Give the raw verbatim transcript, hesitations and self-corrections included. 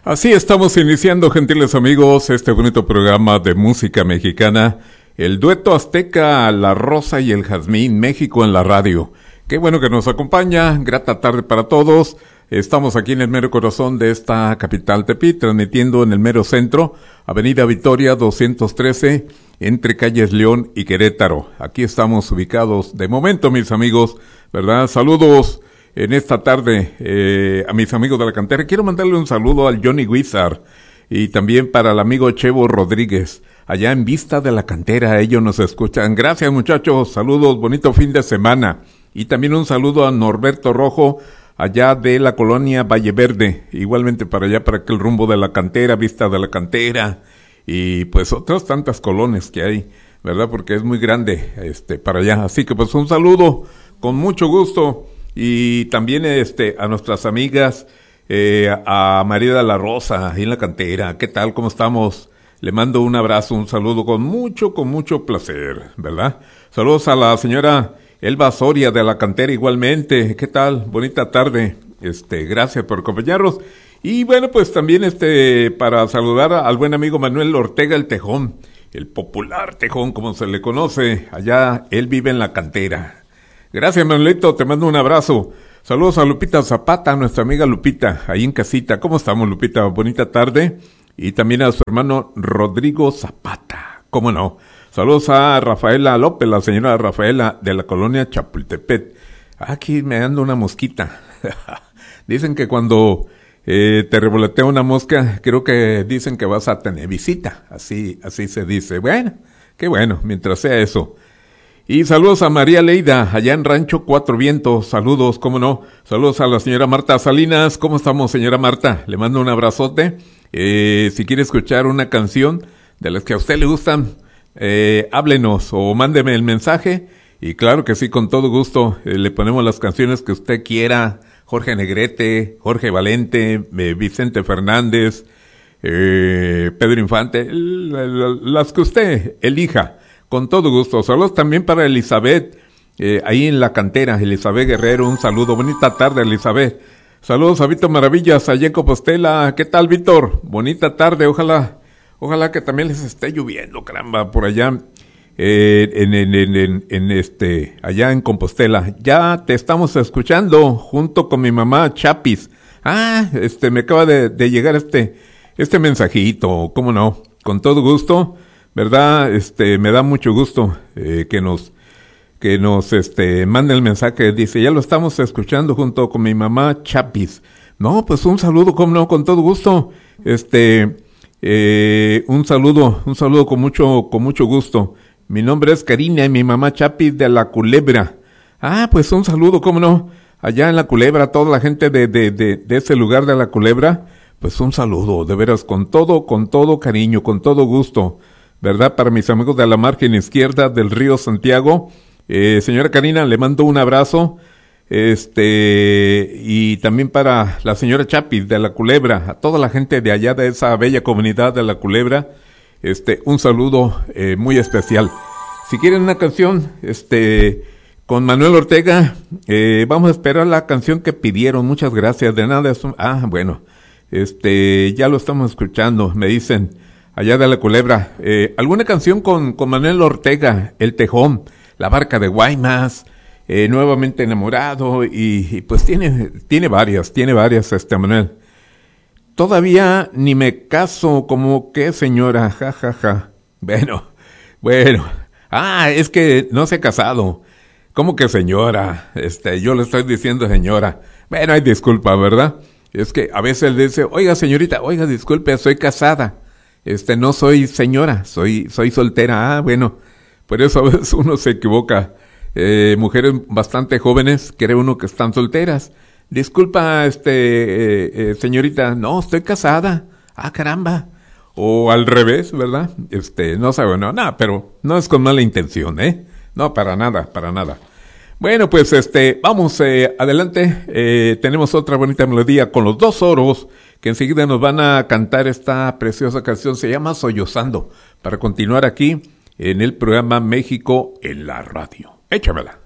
Así estamos iniciando, gentiles amigos, este bonito programa de música mexicana, el dueto azteca, La Rosa y el Jazmín, México en la radio. Qué bueno que nos acompaña, grata tarde para todos. Estamos aquí en el mero corazón de esta capital Tepic, transmitiendo en el mero centro, Avenida Victoria doscientos trece, entre calles León y Querétaro. Aquí estamos ubicados de momento, mis amigos, ¿verdad? Saludos en esta tarde eh, a mis amigos de la cantera. Quiero mandarle un saludo al Johnny Wizard y también para el amigo Chevo Rodríguez, allá en Vista de la Cantera. Ellos nos escuchan. Gracias, muchachos, saludos, bonito fin de semana. Y también un saludo a Norberto Rojo, allá de la colonia Valle Verde, igualmente para allá, para aquel rumbo de la cantera, Vista de la Cantera, y pues otras tantas colonias que hay, ¿verdad? Porque es muy grande, este, para allá. Así que pues un saludo, con mucho gusto. Y también este a nuestras amigas, eh, a María de la Rosa, ahí en la cantera. ¿Qué tal? ¿Cómo estamos? Le mando un abrazo, un saludo con mucho, con mucho placer, ¿verdad? Saludos a la señora Elba Soria de la cantera igualmente. ¿Qué tal? Bonita tarde. Este, gracias por acompañarnos. Y bueno, pues también este, para saludar al buen amigo Manuel Ortega el Tejón, el popular Tejón, como se le conoce. Allá, él vive en la cantera. Gracias, Manuelito, te mando un abrazo. Saludos a Lupita Zapata, nuestra amiga Lupita, ahí en casita. ¿Cómo estamos, Lupita? Bonita tarde. Y también a su hermano Rodrigo Zapata. ¿Cómo no? Saludos a Rafaela López, la señora Rafaela de la colonia Chapultepec. Aquí me anda una mosquita. Dicen que cuando eh, te revolotea una mosca, creo que dicen que vas a tener visita. Así, así se dice. Bueno, qué bueno, mientras sea eso. Y saludos a María Leida, allá en Rancho Cuatro Vientos. Saludos, cómo no. Saludos a la señora Marta Salinas. ¿Cómo estamos, señora Marta? Le mando un abrazote. Eh, si quiere escuchar una canción de las que a usted le gustan, eh, háblenos o mándeme el mensaje. Y claro que sí, con todo gusto, eh, le ponemos las canciones que usted quiera. Jorge Negrete, Jorge Valente, eh, Vicente Fernández, eh, Pedro Infante, las que usted elija. Con todo gusto. Saludos también para Elizabeth, eh, ahí en la cantera, Elizabeth Guerrero, un saludo. Bonita tarde, Elizabeth. Saludos a Víctor Maravillas, allá en Compostela. ¿Qué tal, Víctor? Bonita tarde, ojalá, ojalá que también les esté lloviendo, caramba, por allá, eh, en, en, en, en, en este, allá en Compostela. Ya te estamos escuchando, junto con mi mamá Chapis. Ah, este, me acaba de, de llegar este, este mensajito, ¿cómo no? Con todo gusto. ¿Verdad? Este, me da mucho gusto eh, que nos, que nos, este, mande el mensaje. Dice, ya lo estamos escuchando junto con mi mamá Chapis. No, pues un saludo, cómo no, con todo gusto. Este, eh, un saludo, un saludo con mucho, con mucho gusto. Mi nombre es Karina y mi mamá Chapis de La Culebra. Ah, pues un saludo, cómo no, allá en La Culebra, toda la gente de, de, de, de ese lugar de La Culebra. Pues un saludo, de veras, con todo, con todo cariño, con todo gusto. ¿Verdad? Para mis amigos de la margen izquierda del río Santiago, eh, señora Karina, le mando un abrazo, este, y también para la señora Chapis de La Culebra, a toda la gente de allá de esa bella comunidad de La Culebra, este, un saludo eh, muy especial. Si quieren una canción, este, con Manuel Ortega, eh, vamos a esperar la canción que pidieron. Muchas gracias. De nada, es un, ah, bueno, este, ya lo estamos escuchando, me dicen. Allá de La Culebra, eh, alguna canción con, con Manuel Ortega, El Tejón, La Barca de Guaymas, eh, Nuevamente Enamorado, y, y pues tiene, tiene varias, tiene varias este Manuel. Todavía ni me caso, como que señora, ja, ja, ja. Bueno, bueno, ah, es que no se ha casado. ¿Cómo que señora? Este, yo le estoy diciendo señora. Bueno, hay disculpa, ¿verdad? Es que a veces le dice, oiga señorita, oiga disculpe, soy casada. Este, no soy señora, soy, soy soltera. Ah, bueno, por eso a veces uno se equivoca. Eh, mujeres bastante jóvenes, cree uno que están solteras. Disculpa, este, eh, eh, señorita, no, estoy casada. Ah, caramba. O al revés, ¿verdad? Este, no sabe, no, nada, pero no es con mala intención, ¿eh? No, para nada, para nada. Bueno, pues este, vamos eh, adelante. Eh, tenemos otra bonita melodía con Los Dos Oros, que enseguida nos van a cantar esta preciosa canción, se llama Sollozando, para continuar aquí en el programa México en la radio. Échamela.